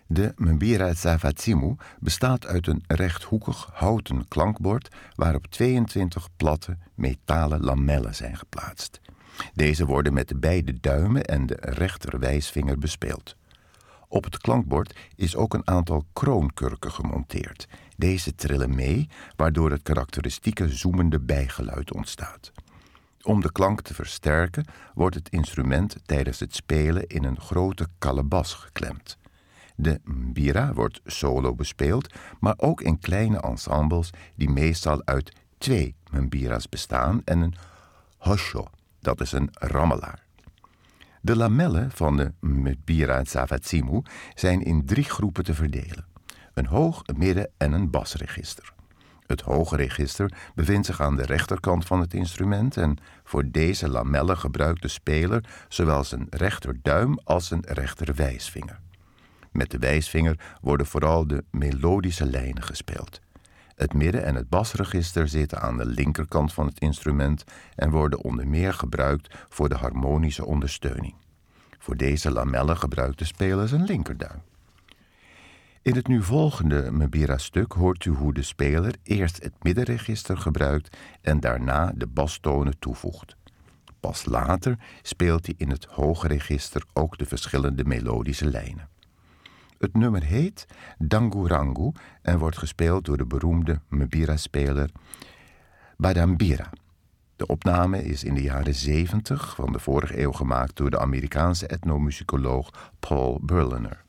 De mbira Tsavatsimu bestaat uit een rechthoekig houten klankbord waarop 22 platte metalen lamellen zijn geplaatst. Deze worden met de beide duimen en de rechterwijsvinger bespeeld. Op het klankbord is ook een aantal kroonkurken gemonteerd. Deze trillen mee, waardoor het karakteristieke zoemende bijgeluid ontstaat. Om de klank te versterken wordt het instrument tijdens het spelen in een grote kalebas geklemd. De mbira wordt solo bespeeld, maar ook in kleine ensembles die meestal uit 2 mbira's bestaan en een hosho, dat is een rammelaar. De lamellen van de mbira Tsavatsimu zijn in 3 groepen te verdelen. Een hoog-, een midden- en een basregister. Het hoge register bevindt zich aan de rechterkant van het instrument en voor deze lamellen gebruikt de speler zowel zijn rechterduim als zijn rechterwijsvinger. Met de wijsvinger worden vooral de melodische lijnen gespeeld. Het midden- en het basregister zitten aan de linkerkant van het instrument en worden onder meer gebruikt voor de harmonische ondersteuning. Voor deze lamellen gebruikt de speler zijn linkerduim. In het nu volgende mbira-stuk hoort u hoe de speler eerst het middenregister gebruikt en daarna de bastonen toevoegt. Pas later speelt hij in het hoge register ook de verschillende melodische lijnen. Het nummer heet Dangurangu en wordt gespeeld door de beroemde mbira-speler Badambira. De opname is in de jaren 70 van de vorige eeuw gemaakt door de Amerikaanse etnomusicoloog Paul Berliner.